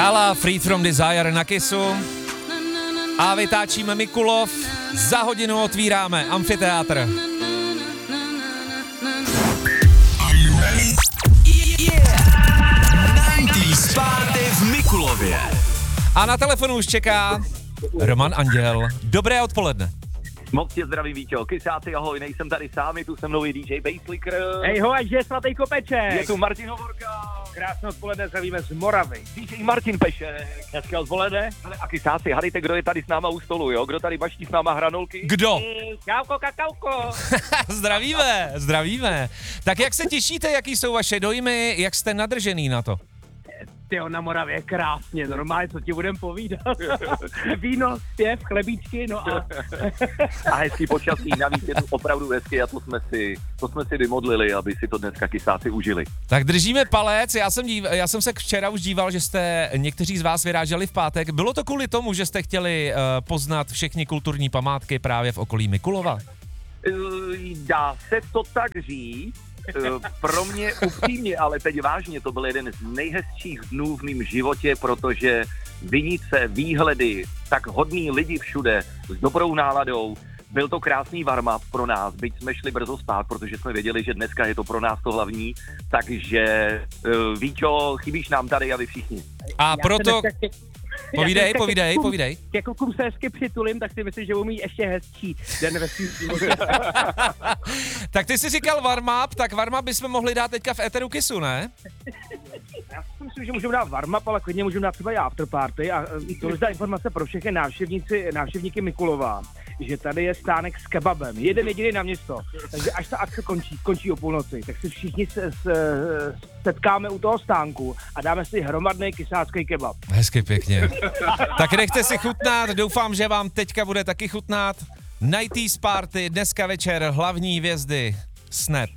Gala Free From Desire na Kissu. A vytáčíme Mikulov. Za hodinu otvíráme amfiteátr. Party v Mikulově. A na telefonu už čeká Roman Anděl. Dobré odpoledne. Moc tě zdraví, Víťo. Kysáci, ahoj, nejsem tady sám, je tu se mnou i DJ Basslicker. Hej ho, až je svatý Kopeček. Je tu Martin Hovorka. Krásné odpoledne, zdravíme z Moravy. DJ Martin Pešek. Hezké odpoledne. Ale a kysáci, hadejte, kdo je tady s náma u stolu, jo? Kdo tady baští s náma hranolky? Kdo? Čauko, kakauko. Zdravíme. Tak jak se těšíte, jaký jsou vaše dojmy, jak jste nadržený na to? Tyjo, na Moravě je krásně, normálně, co ti budem povídat. Víno, zpěv, chlebíčky, no a... A hezký počasí, navíc je tu opravdu hezky a to jsme si vymodlili, aby si to dneska kysáci užili. Tak držíme palec, já jsem se včera už díval, že jste někteří z vás vyráželi v pátek. Bylo to kvůli tomu, že jste chtěli poznat všechny kulturní památky právě v okolí Mikulova? Dá se to tak říct. Pro mě upřímně, ale teď vážně, to byl jeden z nejhezčích dnů v mém životě, protože vinice, výhledy, tak hodní lidi všude, s dobrou náladou. Byl to krásný warm-up pro nás, byť jsme šli brzo spát, protože jsme věděli, že dneska je to pro nás to hlavní, takže Víťo, chybíš nám tady a vy všichni. A proto... Povídej. Ke klukům se hezky přitulím, tak si myslím, že umí ještě hezčí den ve svým životě. Tak ty jsi říkal warm-up, tak warm-up bychom mohli dát teďka v éteru Kissu, ne? Já si myslím, že můžeme dát warm-up, ale klidně můžeme dát třeba i afterparty a to je informace pro všechny návštěvníky Mikulova, že tady je stánek s kebabem, jeden jediný na město, takže až ta akce končí o půlnoci, tak si všichni setkáme u toho stánku a dáme si hromadný kysácký kebab. Hezky pěkně. Tak nechte si chutnat, doufám, že vám teďka bude taky chutnat. Nighties Party, dneska večer, hlavní hvězdy, Snap,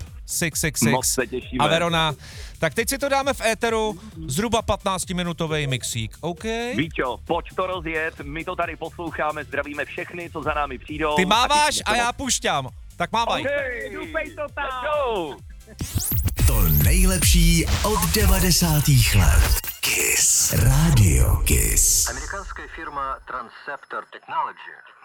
666 a Verona. Tak teď si to dáme v éteru, zhruba 15-minutový mixík, OK? Víťo, pojď to rozjet, my to tady posloucháme, zdravíme všechny, co za námi přijdou. Ty máváš a já pušťám, tak mávaj. Okay, doufej to tam. To nejlepší od 90. let. Kiss. Radio Kiss. Американская фирма Transceptor Technology